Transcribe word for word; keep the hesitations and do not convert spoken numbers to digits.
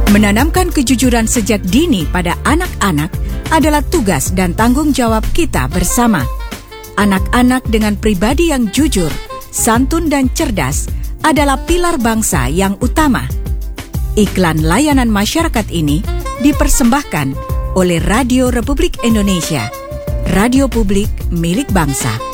Menanamkan kejujuran sejak dini pada anak-anak adalah tugas dan tanggung jawab kita bersama. Anak-anak dengan pribadi yang jujur, santun dan cerdas adalah pilar bangsa yang utama. Iklan layanan masyarakat ini dipersembahkan oleh Radio Republik Indonesia, radio publik milik bangsa.